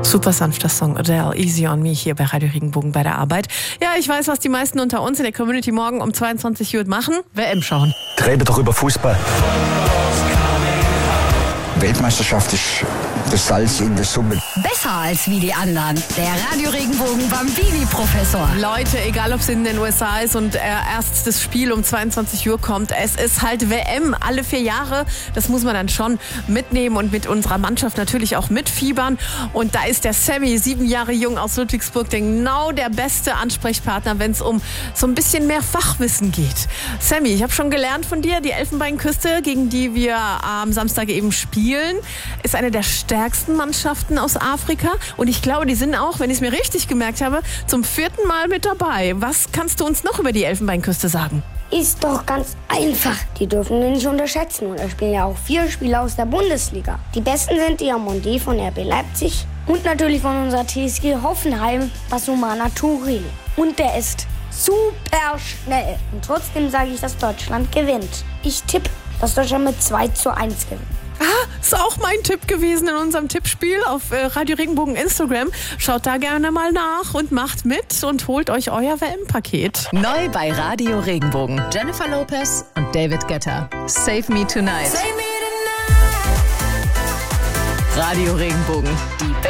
Super sanfter Song, Adele, Easy on Me hier bei Radio Regenbogen bei der Arbeit. Ja, ich weiß, was die meisten unter uns in der Community morgen um 22 Uhr machen. WM schauen. Rede doch über Fußball. Weltmeisterschaft ist das Salz in der Suppe. Besser als wie die anderen. Der Radio Regenbogen Bambini-Professor. Leute, egal ob es in den USA ist und erst das Spiel um 22 Uhr kommt, es ist halt WM alle 4 Jahre. Das muss man dann schon mitnehmen und mit unserer Mannschaft natürlich auch mitfiebern. Und da ist der Sammy, 7 Jahre jung aus Ludwigsburg, genau der beste Ansprechpartner, wenn es um so ein bisschen mehr Fachwissen geht. Sammy, ich habe schon gelernt von dir, die Elfenbeinküste, gegen die wir am Samstag eben spielen, ist eine der stärksten Mannschaften aus Afrika. Und ich glaube, die sind auch, wenn ich es mir richtig gemerkt habe, zum 4. Mal mit dabei. Was kannst du uns noch über die Elfenbeinküste sagen? Ist doch ganz einfach. Die dürfen wir nicht unterschätzen. Und da spielen ja auch 4 Spieler aus der Bundesliga. Die besten sind Diamonde von RB Leipzig und natürlich von unserer TSG Hoffenheim, Basumana Touré. Und der ist super schnell. Und trotzdem sage ich, dass Deutschland gewinnt. Ich tippe, dass Deutschland mit 2:1 gewinnt. Ist auch mein Tipp gewesen in unserem Tippspiel auf Radio Regenbogen Instagram. Schaut da gerne mal nach und macht mit und holt euch euer WM-Paket. Neu bei Radio Regenbogen. Jennifer Lopez und David Guetta. Save Me Tonight. Radio Regenbogen. Die